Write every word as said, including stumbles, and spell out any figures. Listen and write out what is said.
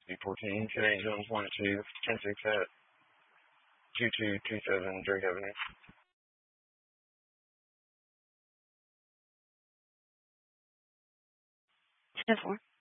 eight fourteen, ten eight Jones one two, ten six at two two two seven Drake Avenue. ten four.